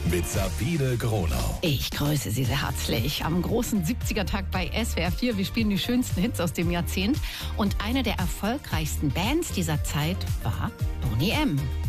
mit Sabine Gronau. Ich grüße Sie sehr herzlich am großen 70er-Tag bei SWR 4. Wir spielen die schönsten Hits aus dem Jahrzehnt. Und eine der erfolgreichsten Bands dieser Zeit war Boney M.